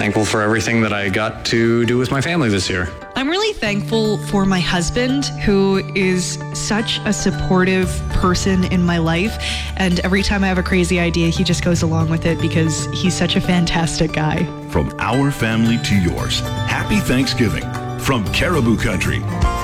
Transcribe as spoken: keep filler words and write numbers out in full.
thankful for everything that I got to do with my family this year. I'm really thankful for my husband, who is such a supportive person in my life. And every time I have a crazy idea, he just goes along with it because he's such a fantastic guy. From our family to yours, happy Thanksgiving from Caribou Country.